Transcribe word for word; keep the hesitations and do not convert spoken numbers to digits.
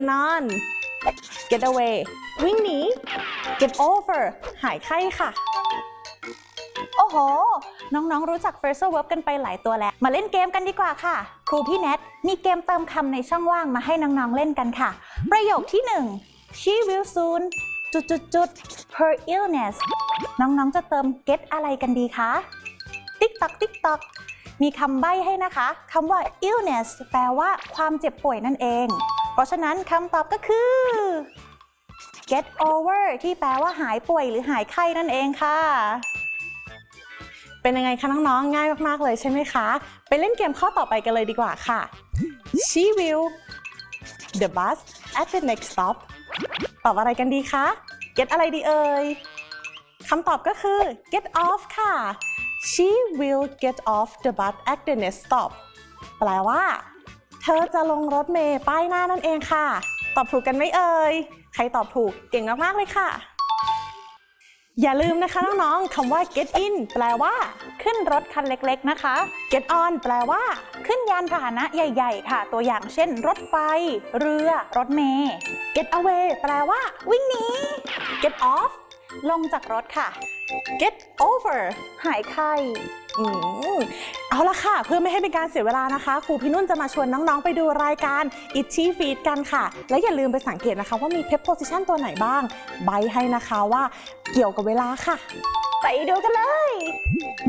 นอน get away วิ่งหนี get over หายไข้ค่ะโอ้โหน้องๆรู้จัก phrasal verb กันไปหลายตัวแล้วมาเล่นเกมกันดีกว่าค่ะครูพี่แนทมีเกมเติมคำในช่องว่างมาให้น้องๆเล่นกันค่ะประโยคที่หนึ่ง she will soon จุดจุดจุด her illness น้องๆจะเติม get อะไรกันดีคะติ๊กตักติ๊กตักมีคำใบ้ให้นะคะคำว่า illness แปลว่าความเจ็บป่วยนั่นเองเพราะฉะนั้นคำตอบก็คือ get over ที่แปลว่าหายป่วยหรือหายไข้นั่นเองค่ะเป็นยังไงคะน้องๆง่ายมากๆเลยใช่ไหมคะไปเล่นเกมข้อต่อไปกันเลยดีกว่าค่ะ She will the bus at the next stop ตอบอะไรกันดีคะ get อะไรดีเอ่ยคำตอบก็คือ get off ค่ะ She will get off the bus at the next stop แปลว่าเธอจะลงรถเมล์ป้ายหน้านั่นเองค่ะตอบถูกกันไหมเอ่ยใครตอบถูกเก่งมากๆเลยค่ะอย่าลืมนะคะน้องๆคำว่า get in แปลว่าขึ้นรถคันเล็กๆนะคะ get on แปลว่าขึ้นยานพาหนะใหญ่ๆค่ะตัวอย่างเช่นรถไฟเรือรถเมล์ get away แปลว่าวิ่งหนี get off ลงจากรถค่ะ get over หายไข้อืมเอาละค่ะเพื่อไม่ให้เป็นการเสียเวลานะคะครูพี่นุ่นจะมาชวนน้องๆไปดูรายการ Itchy Feet กันค่ะและอย่าลืมไปสังเกตนะคะว่ามี preposition ตัวไหนบ้างใบให้นะคะว่าเกี่ยวกับเวลาค่ะไปดูกันเลย